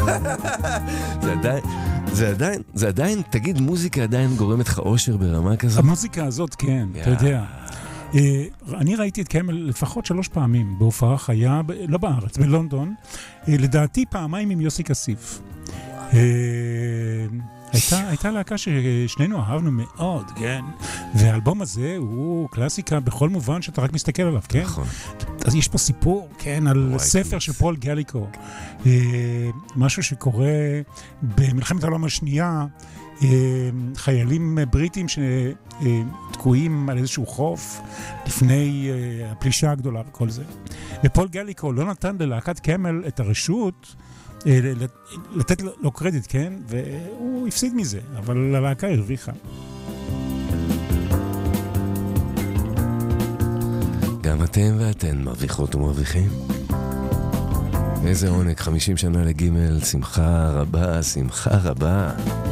זה עדיין, תגיד, מוזיקה עדיין גורמת לך אושר ברמה כזאת? המוזיקה הזאת, כן, אתה יודע. אני ראיתי את קמל לפחות 3 פעמים בהופעה חיה, לא בארץ, בלונדון, לדעתי פעמיים עם יוסי כסיף. הייתה להקה ששנינו אהבנו מאוד, כן? והאלבום הזה הוא קלאסיקה בכל מובן שאתה רק מסתכל עליו, כן? נכון. אז יש פה סיפור, כן, על ספר של פול גליקו. משהו שקורה במלחמת העולם השנייה, חיילים בריטים שתקועים על איזשהו חוף לפני הפלישה הגדולה וכל זה. ופול גליקו לא נתן ללהקת קמל את הרשות לתת לו קרדיט, כן? והוא הפסיד מזה, אבל הלהקה הרוויחה. גם אתם ואתן מרוויחות ומרוויחים. איזה עונג, 50 שנה לג', שמחה רבה, שמחה רבה.